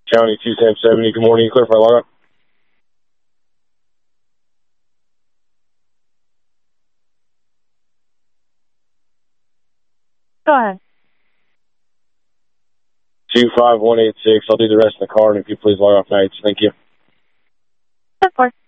County 2 Sam 70. Good morning. Clear for log up. Go ahead. 25186. I'll do the rest of the car, and if you please log off nights. Thank you. Of course.